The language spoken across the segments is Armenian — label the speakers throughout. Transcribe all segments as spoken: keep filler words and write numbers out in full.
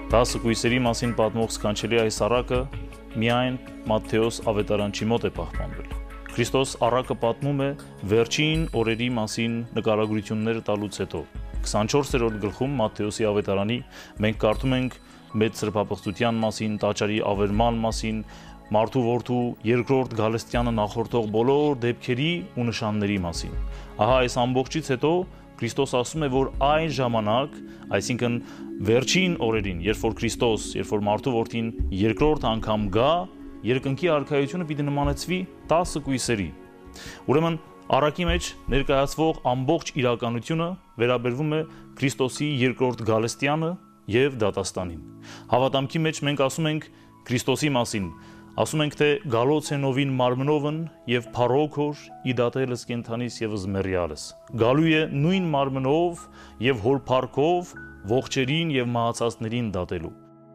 Speaker 1: Տասը կույսերի մասին պատմող սքանչելի այս առակը միայն Մատթեոս ավետարանչի մոտ է պահպանվել։ Քրիստոս առակը պատմում է վերջին օրերի մասին նկարագրությունները տալուց հետո։ քսանչորսերորդ գլխում Մատթեոսի ավետարանի մենք կարդում ենք մեծ սրբապղծության մասին, տաճարի ավերման մասին, մարդու որդու երկրորդ գալստյանը նախորդող բոլոր դեպքերի ու նշանների մասին։ Ահա այս ամբողջից հետո Քրիստոս ասում է, որ այն ժամանակ, այսինքն վերջին օրերին, երբ որ Քրիստոս, երբ որ մարդու որդին երկրորդ անգամ գա, երկնքի արքայությունը պիտի նմանեցվի տասը կույսերի։ Ուրեմն առակի մեջ ներկայացվող ամբողջ իրականությունը վերաբերվում է Քրիստոսի երկրորդ գալստյանը եւ դատաստանին։ Հավատամքի մեջ մենք ասում ենք Քրիստոսի մասին, ասում ենք, թե գալոց է նովին մարմնովն եւ փառոքոր իդատելս կենթանիս եւս մեռյալս։ Գալու է նույն մարմնով եւ հոր փառքով ողջերին եւ մահացածներին դատելու։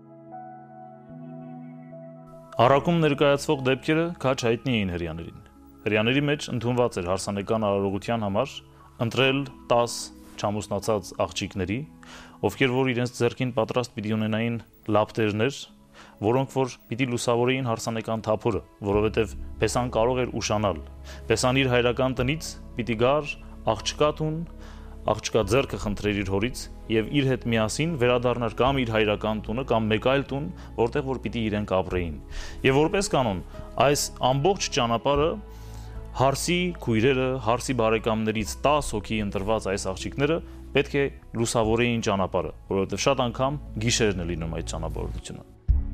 Speaker 1: Առաքում ներկայացվող դեպքերը քաչ հայտնի էին հրեաներին։ Հրեաների մեջ ընդունված էր հարսանեկան արարողության համար ընտրել տաս չամուսնացած աղջիկների, ովքեր որ իրենց ձեռքին պատրաստ պիտի ունենային լապտերներ, որոնք որ պիտի լուսավորեին հարսանեկան թափորը, որովհետև Փեսան կարող էր ուշանալ։ Փեսան իր հայրական տնից պիտի գար աղջկա տուն, աղջկա ձեռքը խնդրեր իր հորից եւ իր հետ միասին վերադառնար կամ իր հայրական տունը կամ մեկ այլ տուն, որտեղ որ պիտի իրենք ապրեին։ Եվ որպես կանոն, այս ամբողջ ճանապարհը հարսի քույրերը, հարսի բարեկամներից տասը հոգի ընտրված այս աղջիկները պետք է լուսավորեին ճանապարհը, որովհետև շատ անգամ գիշերն է լինում այդ ճանապարհորդությունը։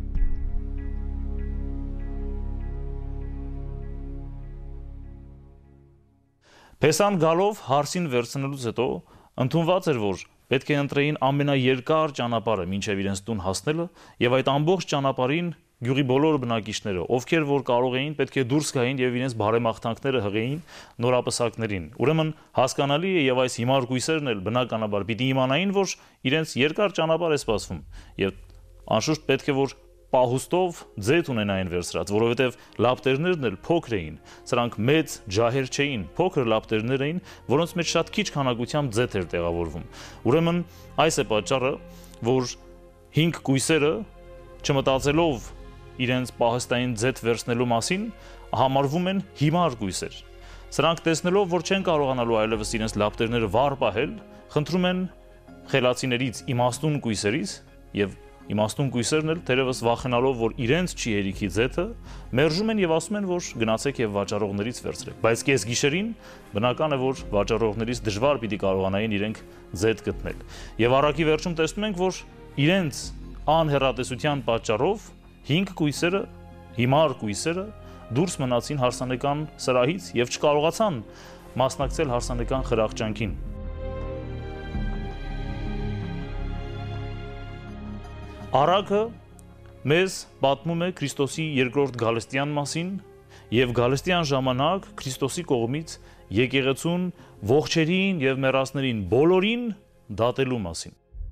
Speaker 1: Փեսան գալով հարսին վերցնելուց հետո ընդունված էր, որ պետք է ընտրեին ամենաերկար ճանապարհը մինչև իրենց տուն հասնելը եւ այդ ամբողջ ճանապարհին գյուղի բոլոր բնակիչները, ովքեր որ կարող էին, պետք է դուրս գային եւ իրենց բարեմաղթանքները հղեին նորապսակներին։ Ուրեմն հասկանալի է եւ այս հիմար կույսերն էլ բնականաբար պիտի իմանային, որ իրենց երկար ճանապարհ է սպասվում եւ անշուշտ պետք է որ պահուստով ձեթ ունենային վերցրած, որովհետև լապտերներն էլ փոքր էին, սրանք մեծ ջահեր չէին, փոքր լապտերներ էին, որոնց մեջ շատ քիչ քանակությամբ ձեթ էր տեղավորվում։ Ուրեմն այս է պատճառը, որ հինգ կույսերը չմտածելով իրենց պահեստային ձեթ վերցնելու մասին համարվում են հիմար կույսեր։ Սրանք տեսնելով, որ չեն կարողանալու այլևս իրենց լապտերները վառ պահել, խնդրում են խելացիներից իմաստուն կույսերից եւ Իմաստուն կույսերն էլ թերևս վախենալով, որ իրենց չի հերիքի ձեթը, մերժում են եւ ասում են, որ գնացեք եւ վաճառողներից վերցրեք։ Բայց կես գիշերին բնական է, որ վաճառողներից դժվար պիտի կարողանային իրենք ձեթ գտնել։ Եվ առակի վերջում տեսնում ենք, որ իրենց անհեռատեսության պատճառով հինգ կույսերը, հիմար կույսերը դուրս մնացին հարսանեկան սրահից եւ չկարողացան մասնակցել հարսանեկան խրախճանքին։ Առակը մեզ պատմում է Քրիստոսի երկրորդ գալստյան մասին եւ գալստյան ժամանակ Քրիստոսի կողմից եկեղեցուն ողջերին եւ մեռածներին բոլորին դատելու մասին։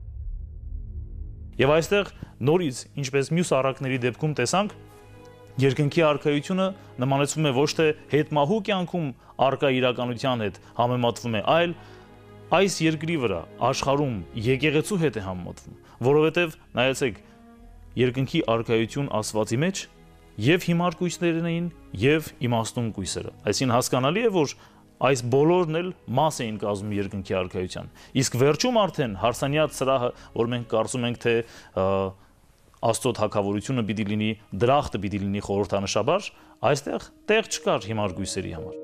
Speaker 1: Եվ այստեղ նորից, ինչպես մյուս առակների դեպքում տեսանք, երկնքի արքայությունը նմանեցվում է ոչ թե հետմահու կյանքում առկա իրականության հետ համեմատվում է, այլ այս երկրի վրա աշխարհում եկեղեցու հետ է համեմատվում, որովհետև նայեցեք երկնքի արքայություն ասվածի մեջ եւ հիմար կույսերն էին եւ իմաստուն կույսերը։ Այսինքն հասկանալի է, որ այս բոլորն էլ մաս էին կազմում երկնքի արքայության։ Իսկ վերջում արդեն հարսանյաց սրահը, որ մենք կարծում ենք, թե Աստծո թագավորությունը պիտի լինի, դրախտը պիտի լինի խորհրդանշաբար, այստեղ տեղ չկար հիմար կույսերի համար։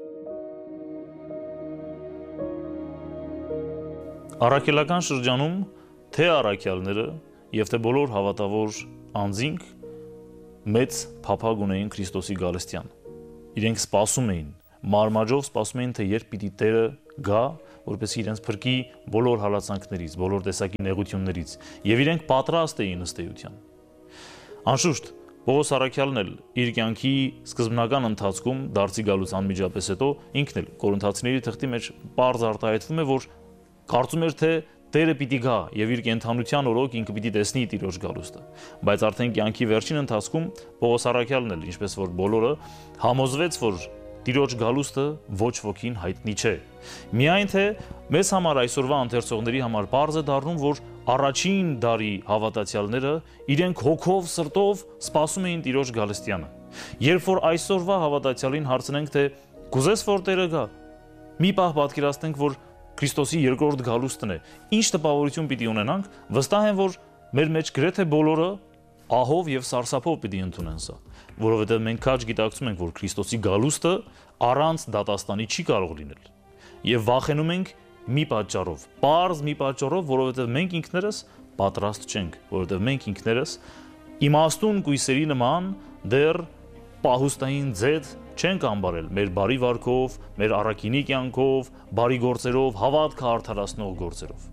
Speaker 1: Առաքելական շրջանում թե առաքյալները եւ թե բոլոր հավատավոր անձինք մեծ փափագ ունեին Քրիստոսի գալստյան։ Իրենք սպասում էին, մարմաճով սպասում էին, թե երբ պիտի Տերը գա, որպեսզի իրենց փրկի բոլոր հալածանքներից, բոլոր տեսակի նեղություններից, եւ իրենք պատրաստ էին ըստ էության։ Անշուշտ Պողոս առաքյալն էլ իր կյանքի սկզբնական ընթացքում դարձի գալուց անմիջապես հետո ինքն էլ Կորինթացիների թղթի մեջ պարզ արտահայտվում է, որ կարծում էր, թե Տերը պիտի գա եւ իր կենթանության օրոք ինքը պիտի տեսնի Տիրոջ գալուստը, բայց արդեն կյանքի վերջին ընթացքում Պողոս առաքյալն էլ, ինչպես որ բոլորը, համոզվեց, որ Տիրոջ գալուստը ոչ ոքին հայտնի չէ։ Միայն թե մեզ համար այսօրվա ընթերցողների համար պարզ է դառնում, որ առաջին դարի հավատացյալները իրենք հոգով, սրտով սպասում էին Տիրոջ գալստյանը։ Երբ որ այսօրվա հավատացյալին հարցնենք, թե կուզես որ Տերը գա, մի պահ պատկերացնենք, որ Քրիստոսի երկրորդ գալուստն է, ինչ տպավորություն պիտի ունենանք, վստահ եմ, որ մեր մեջ գրեթե բոլորը ահով եւ սարսափով պիտի ընդունեն սա, որովհետեւ մենք քաջ գիտակցում ենք, որ Քրիստոսի գալուստը առանց դատաստանի չի կարող լինել։ Եվ վախենում ենք մի պատճառով, պարզ մի պատճառով, որովհետեւ մենք ինքներս պատրաստ չենք, որովհետեւ մենք ինքներս իմաստուն կույսերի նման դեռ պահուստային ձեթ չենք ամբարել մեր բարի վարքով, մեր առաքինի կյանքով, բարի գործերով, հավատքը արդարացնող գործերով։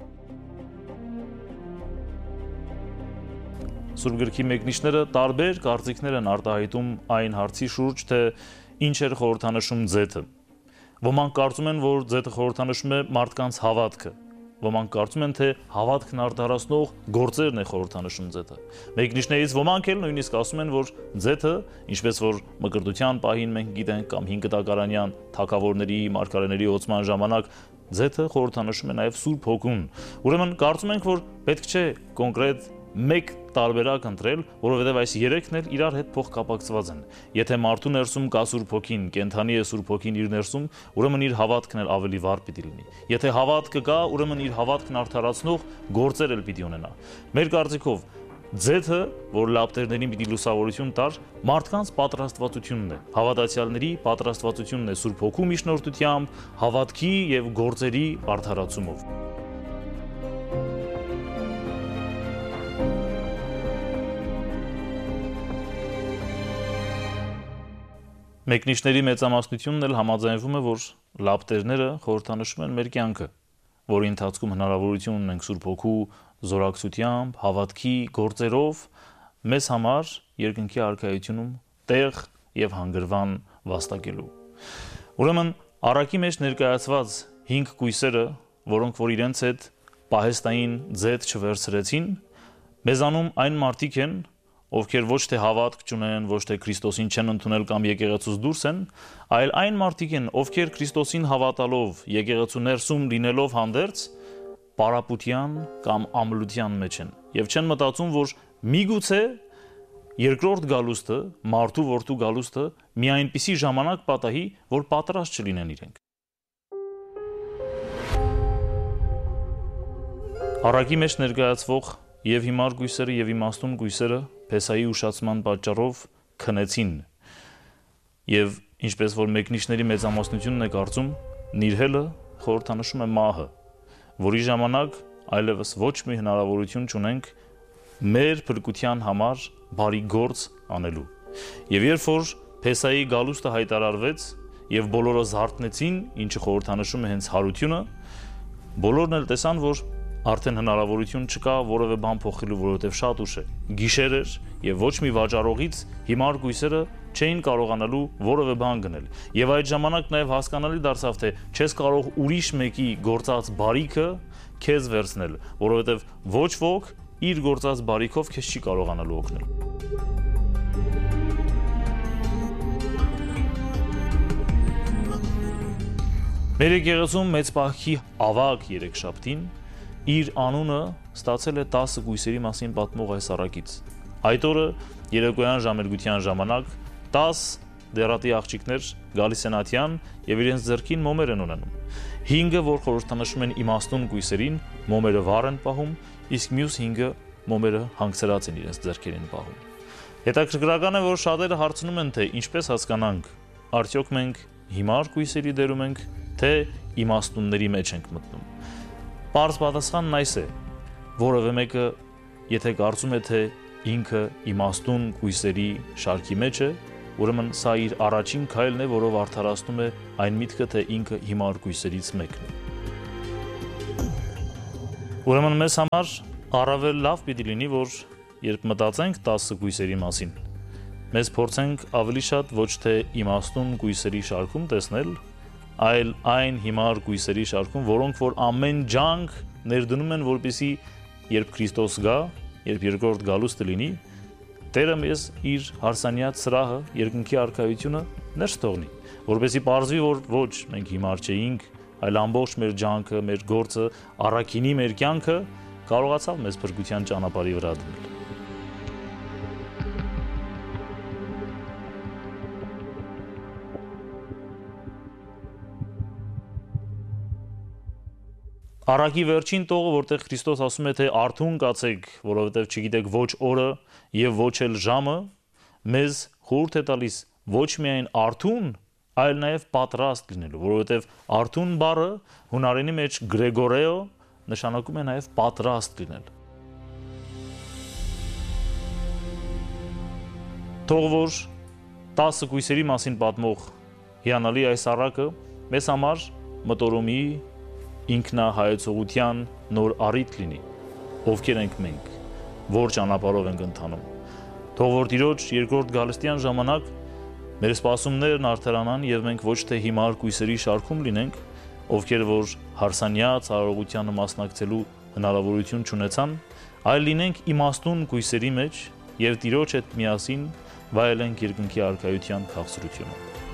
Speaker 1: Սուրբ գրքի մեկնիչները տարբեր կարծիքներ են արտահայտում այն հարցի շուրջ, թե ինչ էր խորհրդանշում ձեթը։ Ոմանք կարծում են, որ ձեթը խորհրդանշում է մարդկանց հավատքը, ոմանք կարծում են, թե հավատքն արդարացնող գործերն է խորհրդանշում ձեթը։ Մեկնիչներից ոմանք էլ նույնիսկ ասում են, որ ձեթը, ինչպես որ մկրտության պահին մենք գիտենք կամ հինկտակարանյան թագավորների, մարգարեների ոցման ժամանակ ձեթը խորհրդանշում է նաև Սուրբ Հոգուն։ Ուրեմն կարծում ենք, որ պետք չէ կոնկրետ մեկ տարբերակ ընտրել, որովհետև այս երեքն էլ իրար հետ փոխկապակցված են։ Եթե մարդու ներսում կա Սուրբ Հոգին, կենդանի է Սուրբ Հոգին իր ներսում, ուրեմն իր հավատքն էլ ավելի վառ պիտի լինի։ Եթե հավատքը կա, ուրեմն իր հավատքն արդարացնող գործեր էլ պիտի ունենա։ Մեր կարծիքով ձեթը, որ լապտերներին պիտի լուսավորություն տար, մարդկանց պատրաստվածությունն է, հավատացյալների պատրաստվածությունն է Սուրբ Հոգու միջնորդությամբ, հավատքի եւ գործերի արդարացումով։ Մեկնիչների մեծամասնությունն էլ համաձայնվում է, որ լապտերները խորհրդանշում են մեր կյանքը, որի ընթացքում հնարավորություն ունենք Սուրբ Հոգու զորակցությամբ, հավատքի գործերով մեզ համար երկնքի արքայությունում տեղ եւ հանգրվան վաստակելու։ Ուրեմն առակի մեջ ներկայացված հինգ կույսերը, որոնք որ իրենց հետ պահեստային ձեթ չվերցրեցին, մեզանում այն մարդիկ են, ովքեր ոչ թե հավատք չունեն, ոչ թե Քրիստոսին չեն ընդունել կամ եկեղեցուց դուրս են, այլ այն մարդիկ են, ովքեր Քրիստոսին հավատալով, եկեղեցու ներսում լինելով հանդերձ, պարապության կամ ամլության մեջ են եւ չեն մտածում, որ միգուցե երկրորդ գալուստը, մարդու որդու գալուստը մի այնպիսի ժամանակ պատահի, որ պատրաստ չլինեն իրենք։ Առակի մեջ ներկայացվող եւ հիմար գույսերը եւ իմաստուն գույսերը Փեսայի ուշացման պատճառով քնեցին եւ ինչպես որ մեկնիչների մեծամասնությունն է կարծում, նիրհելը խորհրդանշում է մահը, որի ժամանակ այլևս ոչ մի հնարավորություն չունենք մեր փրկության համար բարի գործ անելու։ Եվ երբ որ Փեսայի գալուստը հայտարարվեց եւ բոլորը զարթնեցին, ինչը խորհրդանշում է հենց հարությունը, բոլորն էլ տեսան, որ արդեն հնարավորություն չկա որևէ բան փոխելու, որովհետև շատ ուշ է։ Գիշեր էր եւ ոչ մի վաճառողից հիմար գույսերը չէին կարողանալու որևէ բան գնել։ Եվ այդ ժամանակ նաեւ հասկանալի դարձավ, թե չես կարող ուրիշ մեկի գործած բարիքը քեզ վերցնել, որովհետև ոչ ոք իր գործած բարիքով քեզ չի կարողանալու օգնել։ Մեր եկեղեցում մեծ պահքի ավագ երեքշաբթին իր անունը ստացել է տասը գույսերի մասին պատմող այս առակից։ Այդ օրը երեկոյան ժամերգության ժամանակ տաս դերատի աղջիկներ գալիս են ատյան եւ իրենց ձեռքին մոմեր են ունենում։ հինգը, որ խորհրդանշում են իմաստուն գույսերին, մոմերը վառ են պահում, իսկ մյուս հինգը մոմերը հանգցրած են իրենց ձեռքերին պահում։ Հետաքրքրական է, որ շատերը հարցնում են, թե ինչպես հասկանանք, արդյոք մենք հիմար գույսերի դերում ենք, թե իմաստունների մեջ ենք մտնում։ Պարզ պատասխանն այս է, որևէ մեկը, եթե կարծում է, թե ինքը իմաստուն գույսերի շարքի մեջ է, ուրեմն սա իր առաջին քայլն է, որով արդարացնում է այն միտքը, թե ինքը հիմար գույսերից մեկն է։ Ուրեմն մեզ համար առավել լավ պիտի լինի, որ երբ մտածենք տասը գույսերի մասին, մեզ փորձենք ավելի շատ ոչ թե իմաստուն գույսերի շարքում տեսնել, այլ այն հիմար գույսերի շարքում, որոնք որ ամեն ջանք ներդնում են, որպեսզի երբ Քրիստոս գա, երբ երկրորդ գալուստը լինի, Տերը մեզ իր հարսանյաց սրահը, երկնքի արքայությունը ներս թողնի, որպեսզի պարզվի, որ ոչ մենք հիմար չէինք, այլ ամբողջ մեր ջանքը, մեր գործը, առաքինի մեր կյանքը կարողացավ մեզ փրկության ճանապարհի վրա դնել։ Առակի վերջին տողը, որտեղ Քրիստոս ասում է, թե արթուն կացեք, որովհետև չգիտեք ոչ օրը եւ ոչ էլ ժամը, մեզ խորհուրդ է տալիս ոչ միայն արթուն, այլ նաեւ պատրաստ լինելու, որովհետև արթուն բառը հունարենի մեջ գրեգորեո նշանակում է նաեւ պատրաստ լինել։ Թող որ տասը կույսերի մասին պատմող հիանալի այս առակը մեզ համար մտորումի ինքնահայեցողության նոր առիթ լինի, ովքեր ենք մենք, որ ճանապարհով ենք ընթանում։ Թող որ Տիրոջ երկրորդ գալստյան ժամանակ մեր սպասումներն արդարանան եւ մենք ոչ թե հիմար կույսերի շարքում լինենք, ովքեր որ հարսանյաց արարողությանը մասնակցելու հնարավորություն չունեցան, այլ լինենք իմաստուն կույսերի մեջ եւ Տիրոջ հետ միասին վայելենք երկնքի արքայության քաղցրությունը։